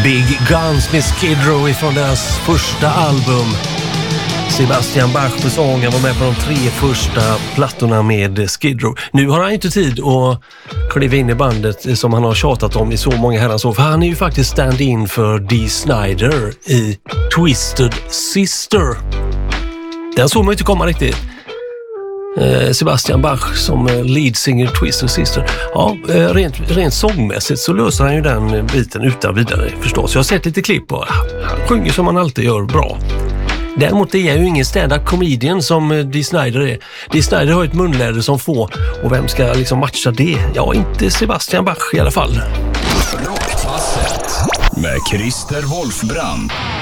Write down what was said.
Big Guns med Skid Row ifrån deras första album. Sebastian Bach för sången var med på de 3 första plattorna med Skid Row. Nu har han inte tid att kliva in i bandet som han har tjatat om i så många herrans år. För han är ju faktiskt stand-in för Dee Snider i Twisted Sister. Den såg man inte komma riktigt. Sebastian Bach som lead singer Twisted Sister. Ja, rent sångmässigt så löser han ju den biten utan vidare förstås. Jag har sett lite klipp och han sjunger som han alltid gör bra. Däremot är jag ju ingen stand-up comedian som Dee Snider är. Dee Snider har ett munläder som få, och vem ska liksom matcha det? Ja, inte Sebastian Bach i alla fall. Rockpasset med Christer Wolfbrand.